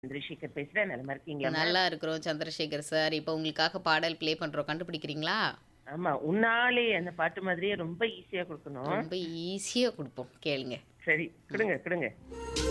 சந்திரசேகர் பேசுறேன். நலமா இருக்கீங்களாம்மா? நல்லா இருக்கிறோம் சந்திரசேகர் சார். இப்போ உங்களுக்காக பாடல் ப்ளே பண்றோம். கண்டுபிடிக்கிறீங்களா? ஆமா. உன்னாலே அந்த பாட்டு மாதிரியே ரொம்ப ஈஸியா குடுக்கணும். ரொம்ப ஈஸியா குடுப்போம். கேளுங்க. சரி. ம். குடுங்க, குடுங்க.